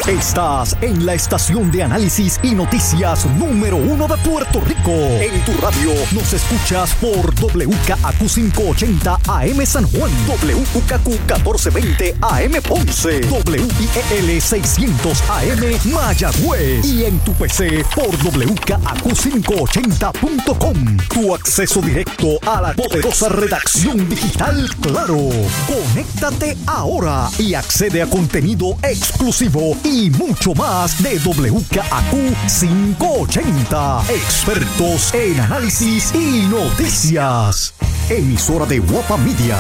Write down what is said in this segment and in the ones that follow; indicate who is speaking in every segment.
Speaker 1: Estás en la estación de análisis y noticias número 1 de Puerto Rico. En tu radio nos escuchas por WKAQ 580 AM San Juan, WKAQ 1420 AM Ponce, WIEL 600 AM Mayagüez y en tu PC por WKAQ580.com. Tu acceso directo a la poderosa redacción digital Claro. Conéctate ahora y accede a contenido exclusivo y mucho más de WKAQ 580. Expertos en análisis y noticias. Emisora de Guapa Media.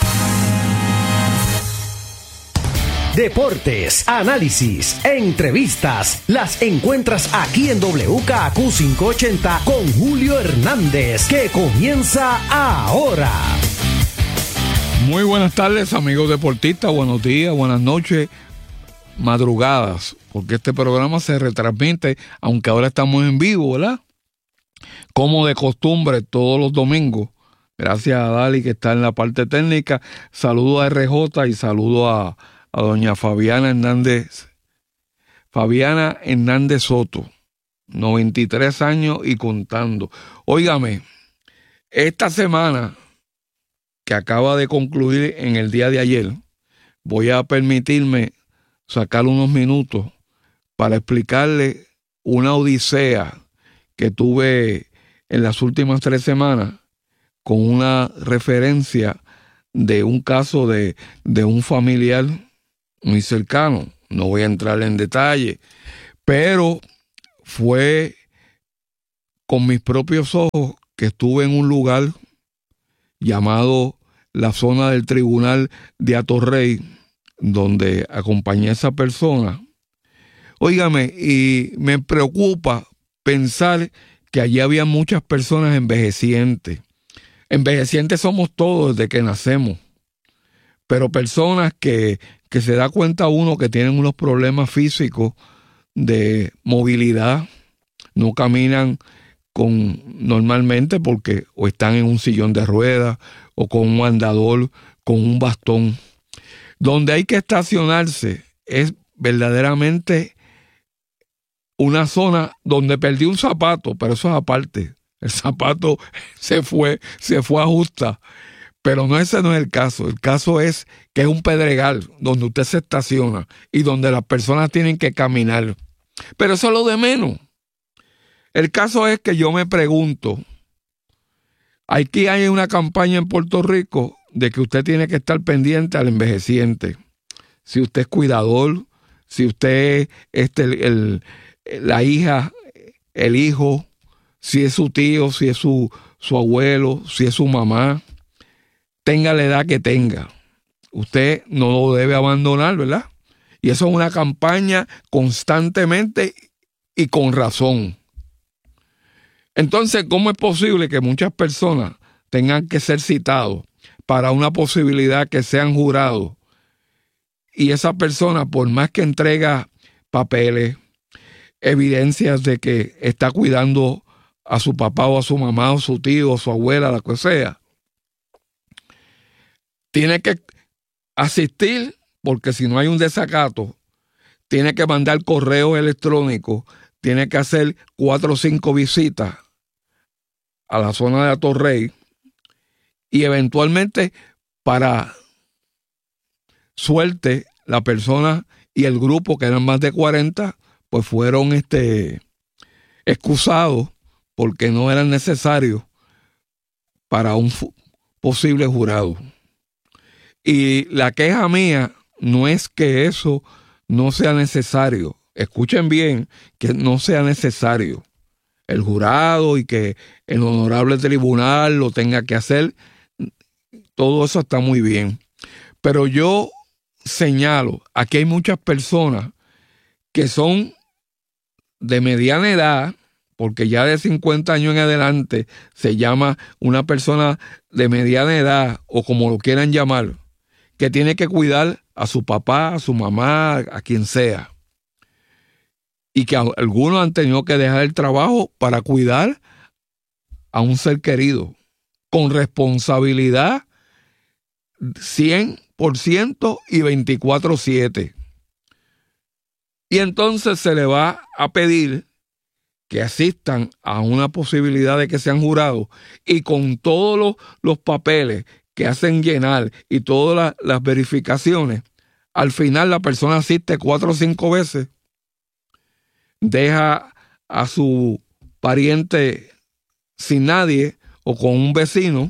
Speaker 2: Deportes, análisis, entrevistas, las encuentras aquí en WKAQ 580 con Julio Hernández, que comienza ahora.
Speaker 3: Muy buenas tardes, amigos deportistas, buenos días, buenas noches, madrugadas, porque este programa se retransmite, aunque ahora estamos en vivo, ¿verdad? Como de costumbre, todos los domingos. Gracias a Dali, que está en la parte técnica. Saludo a RJ y saludo a doña Fabiana Hernández Soto, 93 años y contando. Óigame, esta semana que acaba de concluir en el día de ayer, voy a permitirme sacar unos minutos para explicarle una odisea que tuve en las últimas 3 semanas con una referencia de un caso de un familiar muy cercano. No voy a entrar en detalle, pero fue con mis propios ojos que estuve en un lugar llamado la zona del Tribunal de Atorrey, donde acompañé a esa persona. Óigame, y me preocupa pensar que allí había muchas personas envejecientes. Envejecientes somos todos desde que nacemos, pero personas que se da cuenta uno que tienen unos problemas físicos de movilidad, no caminan normalmente porque o están en un sillón de ruedas o con un andador, con un bastón. Donde hay que estacionarse es verdaderamente una zona donde perdí un zapato, pero eso es aparte. El zapato se fue a justa. Pero ese no es el caso. El caso es que es un pedregal donde usted se estaciona y donde las personas tienen que caminar. Pero eso es lo de menos. El caso es que yo me pregunto, aquí hay una campaña en Puerto Rico de que usted tiene que estar pendiente al envejeciente. Si usted es cuidador, si usted es la hija, el hijo, si es su tío, si es su abuelo, si es su mamá, tenga la edad que tenga, usted no lo debe abandonar, ¿verdad? Y eso es una campaña constantemente y con razón. Entonces, ¿cómo es posible que muchas personas tengan que ser citados para una posibilidad que sean jurados? Y esa persona, por más que entrega papeles, evidencias de que está cuidando a su papá o a su mamá o su tío o su abuela, la que sea, tiene que asistir, porque si no hay un desacato, tiene que mandar correo electrónico, tiene que hacer 4 o 5 visitas a la zona de Atorrey y eventualmente, para suerte, la persona y el grupo, que eran más de 40, pues fueron excusados porque no eran necesarios para un posible jurado. Y la queja mía no es que eso no sea necesario. Escuchen bien, que no sea necesario el jurado y que el honorable tribunal lo tenga que hacer. Todo eso está muy bien. Pero yo señalo, aquí hay muchas personas que son de mediana edad, porque ya de 50 años en adelante se llama una persona de mediana edad, o como lo quieran llamar, que tiene que cuidar a su papá, a su mamá, a quien sea. Y que algunos han tenido que dejar el trabajo para cuidar a un ser querido, con responsabilidad 100% y 24/7. Y entonces se le va a pedir que asistan a una posibilidad de que sean jurados, y con todos los papeles que hacen llenar y todas las verificaciones, al final la persona asiste 4 o 5 veces, deja a su pariente sin nadie o con un vecino,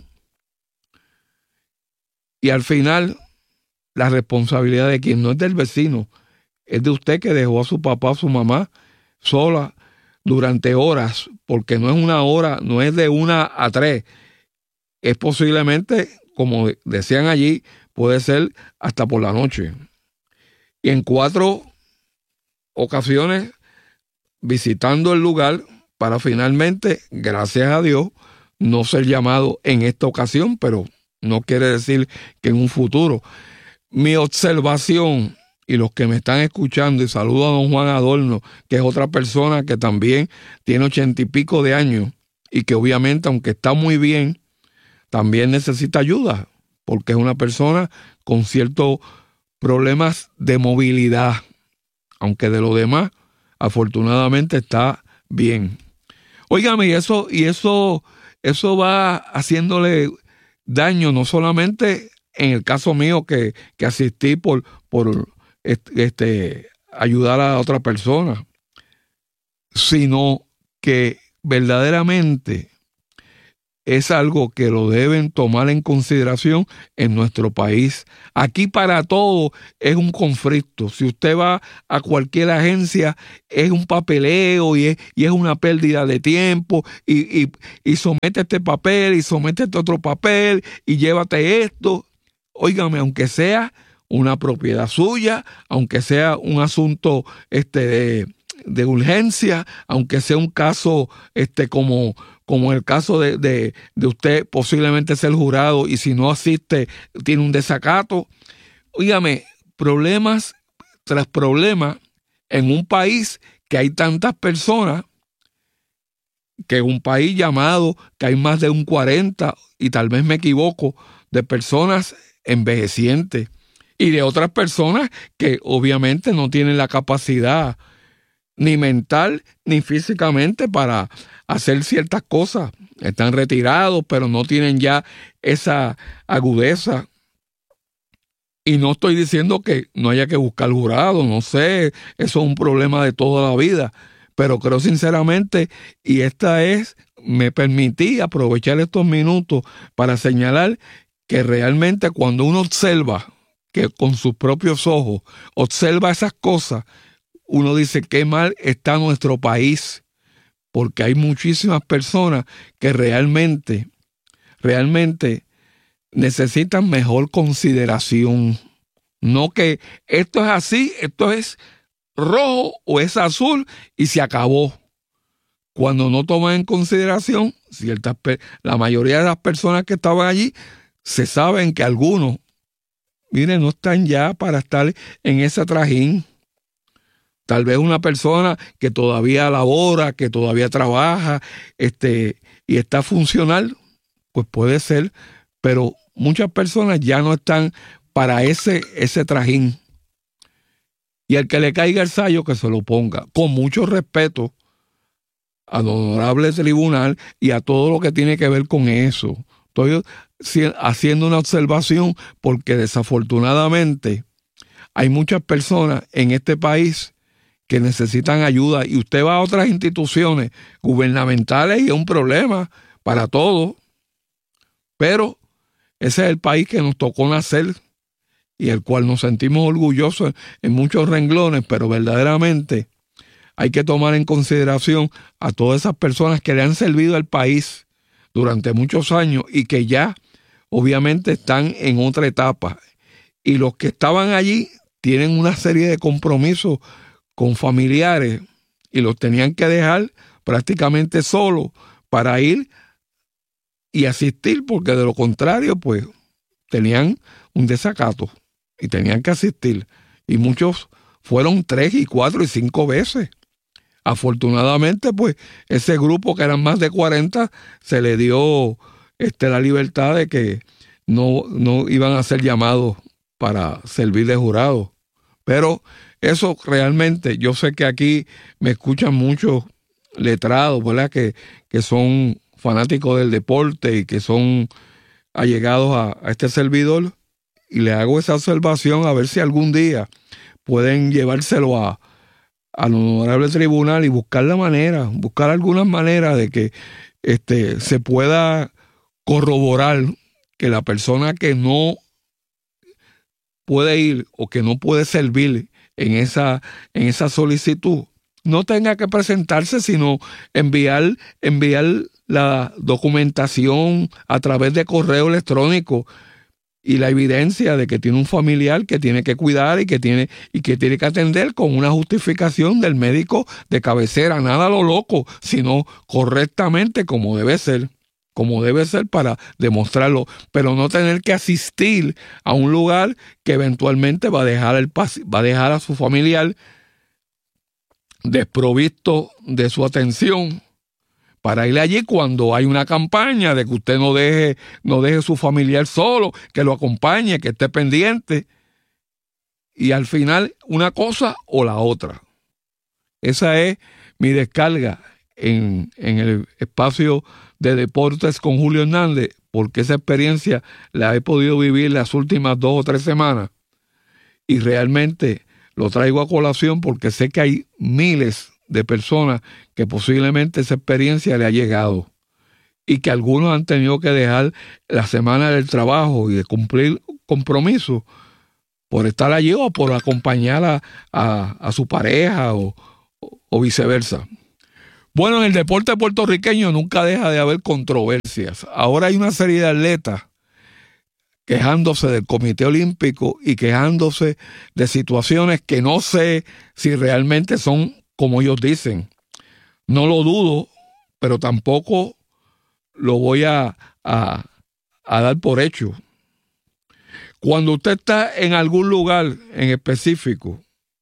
Speaker 3: y al final la responsabilidad de quien no es del vecino, es de usted, que dejó a su papá o su mamá sola durante horas, porque no es una hora, no es de 1 a 3, es posiblemente, como decían allí, puede ser hasta por la noche. Y en 4 ocasiones visitando el lugar para finalmente, gracias a Dios, no ser llamado en esta ocasión, pero no quiere decir que en un futuro. Mi observación, y los que me están escuchando, y saludo a don Juan Adorno, que es otra persona que también tiene 80 y pico de años, y que obviamente, aunque está muy bien, también necesita ayuda, porque es una persona con ciertos problemas de movilidad, aunque de lo demás, afortunadamente está bien. Óigame, y eso va haciéndole daño, no solamente en el caso mío que asistí por ayudar a otra persona, sino que verdaderamente es algo que lo deben tomar en consideración en nuestro país. Aquí para todo es un conflicto. Si usted va a cualquier agencia, es un papeleo y es una pérdida de tiempo, y somete este papel y somete este otro papel y llévate esto. Óigame, aunque sea una propiedad suya, aunque sea un asunto de urgencia, aunque sea un caso como el caso de usted posiblemente ser jurado, y si no asiste tiene un desacato. Óigame, problemas tras problemas en un país que hay tantas personas, que es un país llamado que hay más de un 40, y tal vez me equivoco, de personas envejecientes y de otras personas que obviamente no tienen la capacidad ni mental ni físicamente para hacer ciertas cosas. Están retirados, pero no tienen ya esa agudeza. Y no estoy diciendo que no haya que buscar jurado, no sé, eso es un problema de toda la vida, pero creo sinceramente, y me permití aprovechar estos minutos para señalar que realmente cuando uno observa, que con sus propios ojos observa esas cosas, uno dice qué mal está nuestro país, porque hay muchísimas personas que realmente necesitan mejor consideración. No que esto es así, esto es rojo o es azul y se acabó. Cuando no toman en consideración, la mayoría de las personas que estaban allí, se saben que algunos, miren, no están ya para estar en ese trajín. Tal vez una persona que todavía labora, que todavía trabaja, y está funcional, pues puede ser, pero muchas personas ya no están para ese trajín. Y al que le caiga el sayo, que se lo ponga, con mucho respeto al honorable tribunal y a todo lo que tiene que ver con eso. Estoy haciendo una observación porque desafortunadamente hay muchas personas en este país que necesitan ayuda, y usted va a otras instituciones gubernamentales y es un problema para todos, pero ese es el país que nos tocó nacer y el cual nos sentimos orgullosos en muchos renglones, pero verdaderamente hay que tomar en consideración a todas esas personas que le han servido al país durante muchos años y que ya obviamente están en otra etapa, y los que estaban allí tienen una serie de compromisos con familiares y los tenían que dejar prácticamente solos para ir y asistir, porque de lo contrario pues tenían un desacato y tenían que asistir, y muchos fueron 3 y 4 y 5 veces. Afortunadamente pues ese grupo, que eran más de 40, se le dio la libertad de que no iban a ser llamados para servir de jurado. Pero eso realmente, yo sé que aquí me escuchan muchos letrados, ¿verdad? Que son fanáticos del deporte y que son allegados a este servidor, y le hago esa observación a ver si algún día pueden llevárselo al honorable tribunal y buscar algunas maneras de que se pueda corroborar que la persona que no puede ir o que no puede servir en esa solicitud no tenga que presentarse, sino enviar la documentación a través de correo electrónico y la evidencia de que tiene un familiar que tiene que cuidar y que tiene que atender, con una justificación del médico de cabecera, nada a lo loco, sino correctamente como debe ser para demostrarlo, pero no tener que asistir a un lugar que eventualmente va a dejar a su familiar desprovisto de su atención, para ir allí cuando hay una campaña de que usted no deje su familiar solo, que lo acompañe, que esté pendiente, y al final una cosa o la otra. Esa es mi descarga en el espacio de Deportes con Julio Hernández, porque esa experiencia la he podido vivir las últimas 2 o 3 semanas, y realmente lo traigo a colación porque sé que hay miles de personas que posiblemente esa experiencia le ha llegado, y que algunos han tenido que dejar la semana del trabajo y de cumplir compromisos por estar allí o por acompañar a su pareja o viceversa. Bueno, en el deporte puertorriqueño nunca deja de haber controversias. Ahora hay una serie de atletas quejándose del Comité Olímpico y quejándose de situaciones que no sé si realmente son como ellos dicen. No lo dudo, pero tampoco lo voy a dar por hecho. Cuando usted está en algún lugar en específico,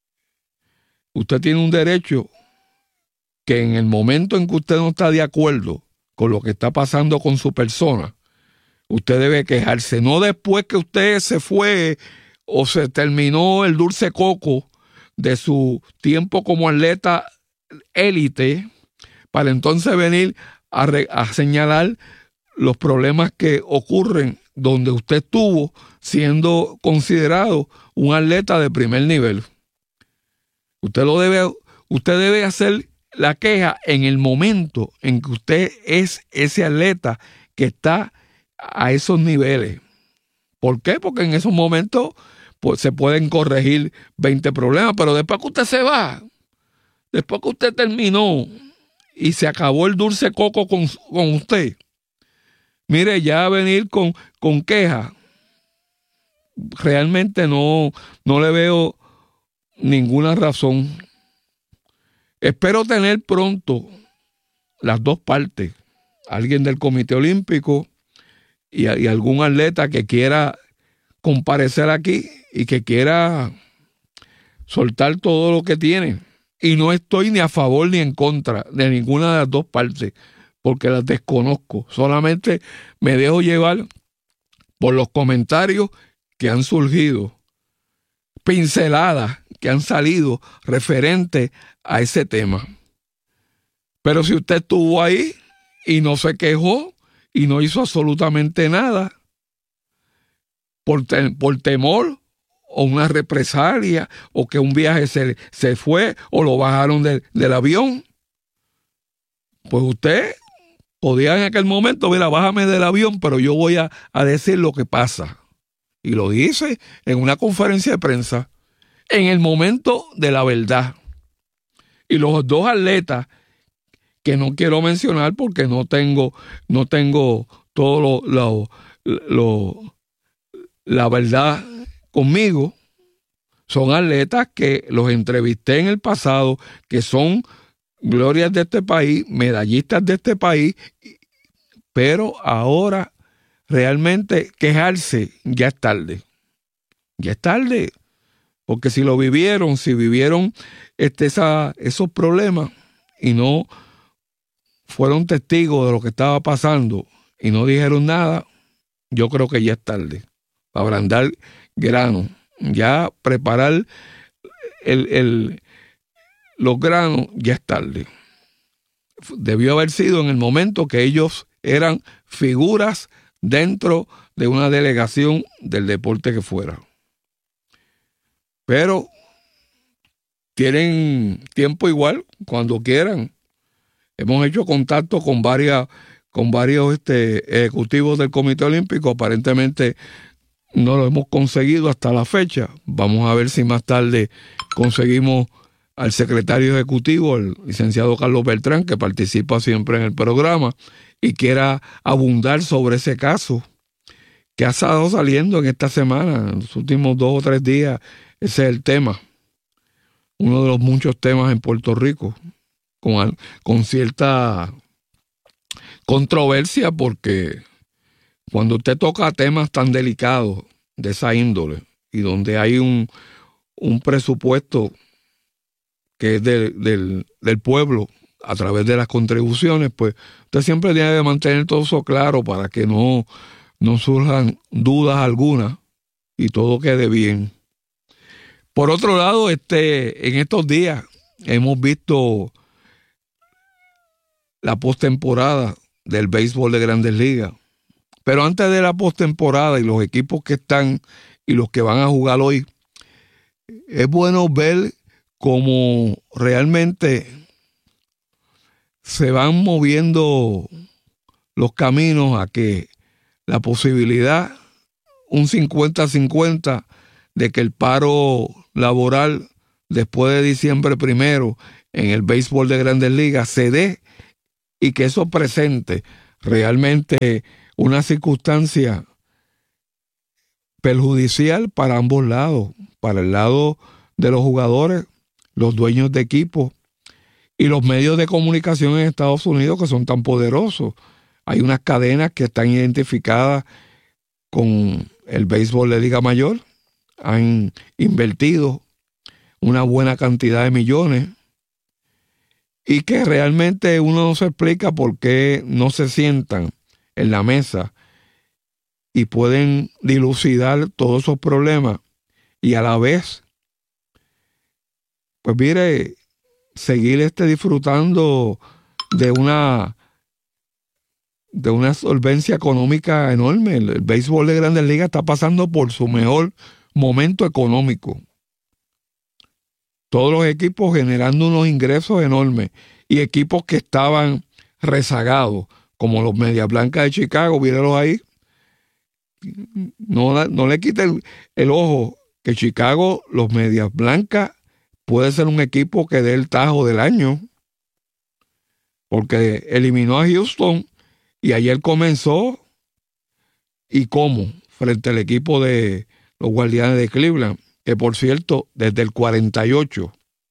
Speaker 3: usted tiene un derecho que en el momento en que usted no está de acuerdo con lo que está pasando con su persona, usted debe quejarse, no después que usted se fue o se terminó el dulce coco de su tiempo como atleta élite, para entonces venir a señalar los problemas que ocurren donde usted estuvo siendo considerado un atleta de primer nivel. Usted debe hacer la queja en el momento en que usted es ese atleta que está a esos niveles. ¿Por qué? Porque en esos momentos pues, se pueden corregir 20 problemas, pero después que usted se va, después que usted terminó y se acabó el dulce coco con usted, mire, ya venir con quejas, realmente no le veo ninguna razón. Espero tener pronto las dos partes, alguien del Comité Olímpico y algún atleta que quiera comparecer aquí y que quiera soltar todo lo que tiene. Y no estoy ni a favor ni en contra de ninguna de las dos partes, porque las desconozco. Solamente me dejo llevar por los comentarios que han surgido, pinceladas que han salido referente a ese tema. Pero si usted estuvo ahí y no se quejó y no hizo absolutamente nada por temor o una represalia o que un viaje se fue o lo bajaron del avión, pues usted podía en aquel momento, mira, bájame del avión, pero yo voy a decir lo que pasa. Y lo dice en una conferencia de prensa en el momento de la verdad. Y los dos atletas que no quiero mencionar porque no tengo todo la verdad conmigo, son atletas que los entrevisté en el pasado, que son glorias de este país, medallistas de este país, pero ahora realmente quejarse ya es tarde. Ya es tarde, porque si vivieron esos problemas y no fueron testigos de lo que estaba pasando y no dijeron nada, yo creo que ya es tarde para ablandar grano, ya preparar los granos, ya es tarde. Debió haber sido en el momento que ellos eran figuras dentro de una delegación del deporte que fuera. Pero tienen tiempo igual, cuando quieran. Hemos hecho contacto con varios ejecutivos del Comité Olímpico. Aparentemente no lo hemos conseguido hasta la fecha. Vamos a ver si más tarde conseguimos al secretario ejecutivo, el licenciado Carlos Beltrán, que participa siempre en el programa y quiera abundar sobre ese caso que ha estado saliendo en esta semana, en los últimos 2 o 3 días. Ese es el tema, uno de los muchos temas en Puerto Rico, con cierta controversia, porque cuando usted toca temas tan delicados de esa índole y donde hay un presupuesto que es del pueblo a través de las contribuciones, pues usted siempre tiene que mantener todo eso claro para que no surjan dudas algunas y todo quede bien. Por otro lado, en estos días hemos visto la postemporada del béisbol de Grandes Ligas. Pero antes de la postemporada y los equipos que están y los que van a jugar hoy, es bueno ver cómo realmente se van moviendo los caminos a que la posibilidad, un 50-50, de que el paro laboral después de diciembre 1 en el béisbol de Grandes Ligas se dé y que eso presente realmente una circunstancia perjudicial para ambos lados, para el lado de los jugadores, los dueños de equipos y los medios de comunicación en Estados Unidos, que son tan poderosos. Hay unas cadenas que están identificadas con el béisbol de Liga Mayor, han invertido una buena cantidad de millones y que realmente uno no se explica por qué no se sientan en la mesa y pueden dilucidar todos esos problemas y a la vez, pues mire, seguir disfrutando de una solvencia económica enorme. El béisbol de Grandes Ligas está pasando por su mejor momento económico. Todos los equipos generando unos ingresos enormes y equipos que estaban rezagados, como los Medias Blancas de Chicago, mírenlos ahí. No le quiten el ojo que Chicago, los Medias Blancas, puede ser un equipo que dé el tajo del año, porque eliminó a Houston y ayer comenzó, y cómo, frente al equipo de los Guardianes de Cleveland, que por cierto, desde el 48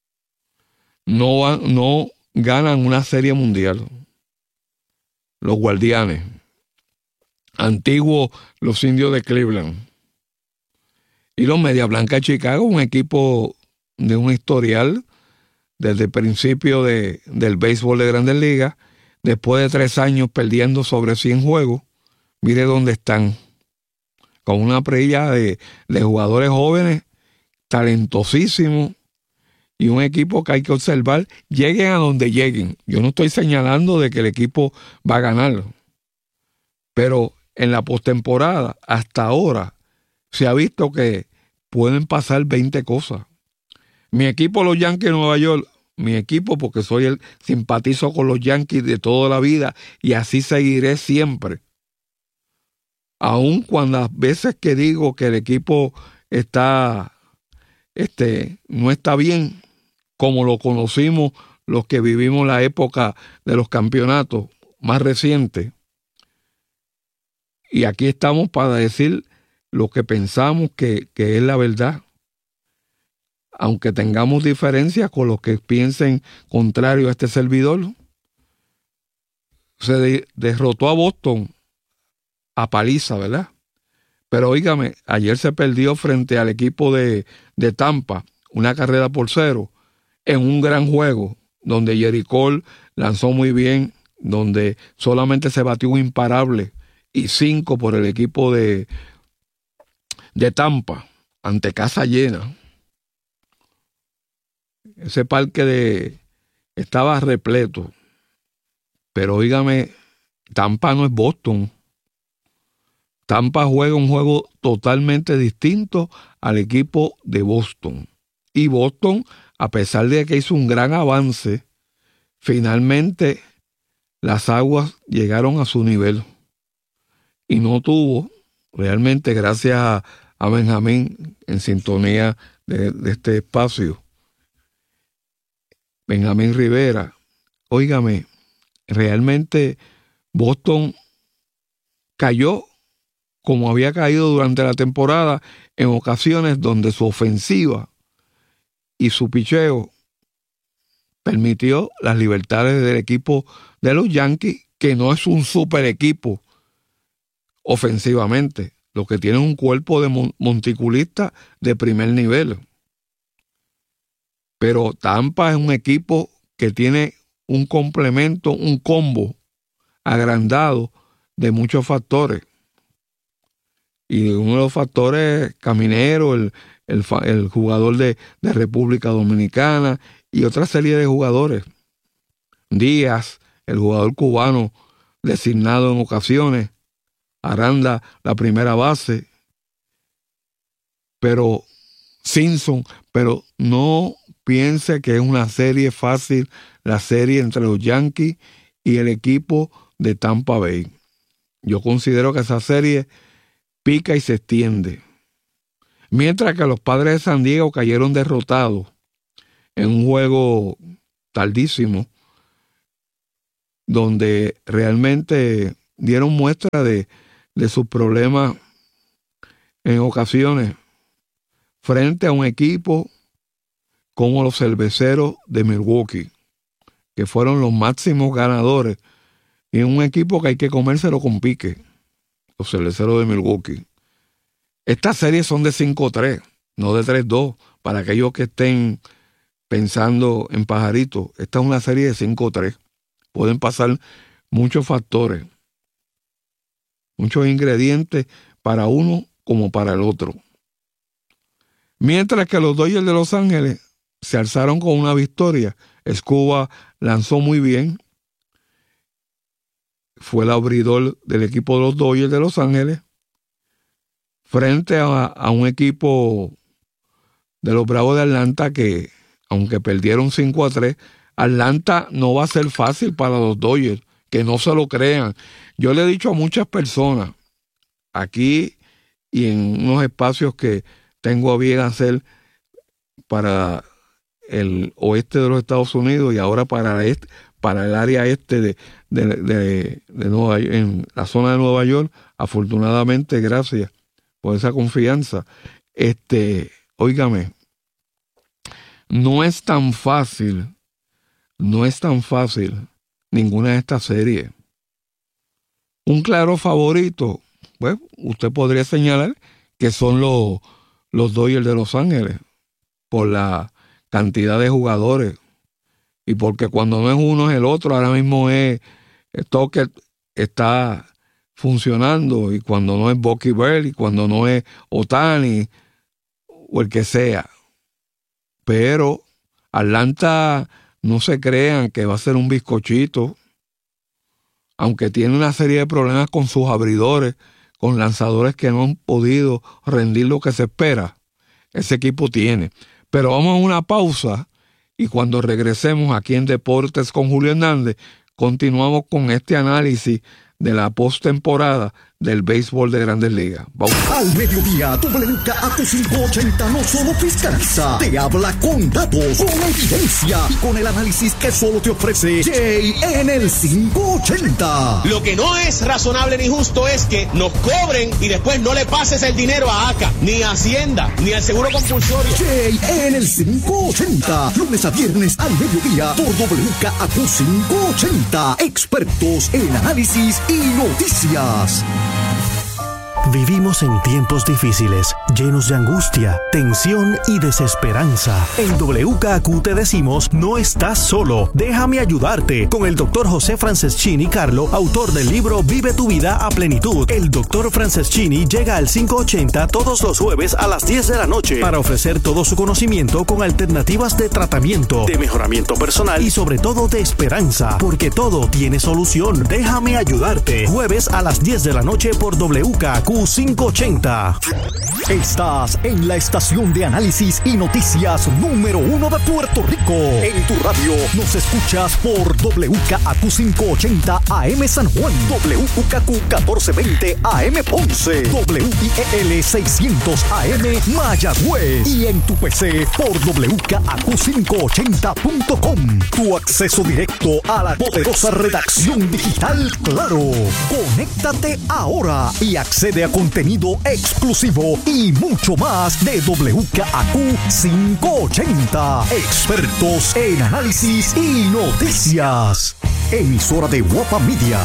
Speaker 3: no ganan una serie mundial. Los Guardianes, antiguos los Indios de Cleveland. Y los Medias Blancas de Chicago, un equipo de un historial desde el principio del béisbol de Grandes Ligas, después de 3 años perdiendo sobre 100 juegos, mire dónde están, con una playa de jugadores jóvenes, talentosísimos, y un equipo que hay que observar, lleguen a donde lleguen. Yo no estoy señalando de que el equipo va a ganar, pero en la postemporada, hasta ahora, se ha visto que pueden pasar 20 cosas. Mi equipo, los Yankees de Nueva York, mi equipo, porque simpatizo con los Yankees de toda la vida y así seguiré siempre. Aun cuando las veces que digo que el equipo no está bien, como lo conocimos los que vivimos la época de los campeonatos más recientes. Y aquí estamos para decir lo que pensamos que es la verdad. Aunque tengamos diferencias con los que piensen contrario a este servidor. Se derrotó a Boston a paliza, ¿verdad? Pero óigame, ayer se perdió frente al equipo de Tampa, una carrera por 0, en un gran juego, donde Gerrit Cole lanzó muy bien, donde solamente se batió un imparable y 5 por el equipo de Tampa, ante casa llena. ese parque estaba repleto. Pero óigame, Tampa no es Boston. Tampa juega un juego totalmente distinto al equipo de Boston. Y Boston, a pesar de que hizo un gran avance, finalmente las aguas llegaron a su nivel. Y no tuvo, realmente gracias a Benjamín en sintonía de este espacio, Benjamín Rivera, óigame, realmente Boston cayó como había caído durante la temporada en ocasiones donde su ofensiva y su picheo permitió las libertades del equipo de los Yankees, que no es un super equipo ofensivamente, lo que tiene un cuerpo de monticulistas de primer nivel. Pero Tampa es un equipo que tiene un complemento, un combo agrandado de muchos factores. Y uno de los factores, Caminero, el jugador de República Dominicana y otra serie de jugadores. Díaz, el jugador cubano designado en ocasiones. Aranda, la primera base. Pero Simpson, pero no piense que es una serie fácil, la serie entre los Yankees y el equipo de Tampa Bay. Yo considero que esa serie pica y se extiende. Mientras que los Padres de San Diego cayeron derrotados en un juego tardísimo, donde realmente dieron muestra de sus problemas en ocasiones frente a un equipo como los Cerveceros de Milwaukee, que fueron los máximos ganadores, y un equipo que hay que comérselo con pique, los Cerveceros de Milwaukee. Estas series son de 5-3, no de 3-2, para aquellos que estén pensando en pajaritos. Esta es una serie de 5-3. Pueden pasar muchos factores, muchos ingredientes para uno como para el otro. Mientras que los Dodgers de Los Ángeles se alzaron con una victoria. Escobar lanzó muy bien. Fue el abridor del equipo de los Dodgers de Los Ángeles frente a un equipo de los Bravos de Atlanta que, aunque perdieron 5-3, Atlanta no va a ser fácil para los Dodgers, que no se lo crean. Yo le he dicho a muchas personas aquí y en unos espacios que tengo a bien hacer para el oeste de los Estados Unidos y ahora para el área este de Nueva York, en la zona de Nueva York. Afortunadamente, gracias por esa confianza. Óigame, no es tan fácil ninguna de estas series. Un claro favorito, pues, usted podría señalar que son los Dodgers de Los Ángeles, por la cantidad de jugadores y porque cuando no es uno es el otro. Ahora mismo es Tucker está funcionando, y cuando no es Bucky Bell, y cuando no es Ohtani o el que sea. Pero Atlanta, no se crean que va a ser un bizcochito, aunque tiene una serie de problemas con sus abridores, con lanzadores que no han podido rendir lo que se espera. Ese equipo tiene. Pero vamos a una pausa, y cuando regresemos aquí en Deportes con Julio Hernández, continuamos con este análisis de la postemporada del béisbol de Grandes Ligas. Vamos.
Speaker 1: Al mediodía, WKAQ 580 no solo fiscaliza, te habla con datos, con evidencia y con el análisis que solo te ofrece Jay en el 580.
Speaker 4: Lo que no es razonable ni justo es que nos cobren y después no le pases el dinero a ACA, ni a Hacienda, ni al Seguro Compulsorio.
Speaker 1: Jay en el 580, lunes a viernes al mediodía por WKAQ 580. Expertos en análisis y noticias. Vivimos en tiempos difíciles, llenos de angustia, tensión y desesperanza. En WKQ te decimos, no estás solo. Déjame ayudarte con el Dr. José Franceschini Carlo, autor del libro Vive tu vida a plenitud. El Dr. Franceschini llega al 580 todos los jueves a las 10 de la noche para ofrecer todo su conocimiento con alternativas de tratamiento, de mejoramiento personal y sobre todo de esperanza, porque todo tiene solución. Déjame ayudarte. Jueves a las 10 de la noche por WKQ 580. Estás en la estación de análisis y noticias número 1 de Puerto Rico. En tu radio nos escuchas por WKQ 580 AM San Juan, WKQ 1420 AM Ponce, WIEL 600 AM Mayagüez y en tu PC por WKQ580.com. Tu acceso directo a la poderosa redacción digital Claro. Conéctate ahora y accede a contenido exclusivo y mucho más de WKQ 580. Expertos en análisis y noticias. Emisora de Guapa Media.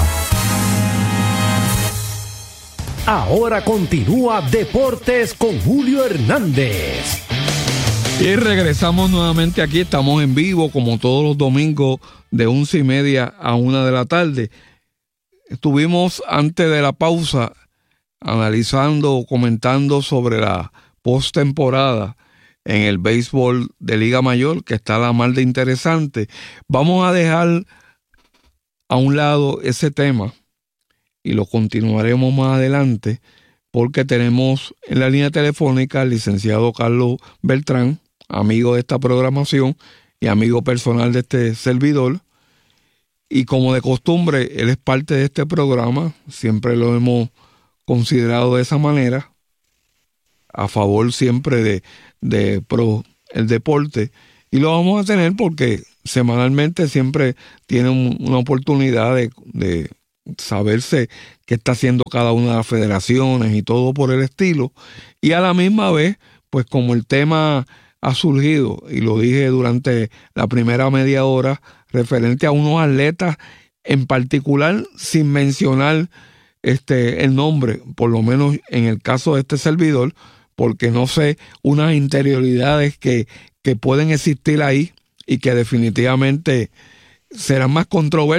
Speaker 2: Ahora continúa Deportes con Julio Hernández.
Speaker 3: Y regresamos nuevamente aquí, estamos en vivo como todos los domingos de 11:30 a 1 de la tarde. Estuvimos antes de la pausa analizando, comentando sobre la postemporada en el béisbol de Liga Mayor, que está la mar de interesante. Vamos a dejar a un lado ese tema y lo continuaremos más adelante porque tenemos en la línea telefónica al licenciado Carlos Beltrán, amigo de esta programación y amigo personal de este servidor. Y como de costumbre, él es parte de este programa, siempre lo hemos considerado de esa manera, a favor siempre de pro el deporte, y lo vamos a tener porque semanalmente siempre tiene una oportunidad de saberse qué está haciendo cada una de las federaciones y todo por el estilo, y a la misma vez, pues como el tema ha surgido, y lo dije durante la primera media hora, referente a unos atletas en particular, sin mencionar el nombre, por lo menos en el caso de este servidor, porque no sé unas interioridades que pueden existir ahí y que definitivamente serán más controversias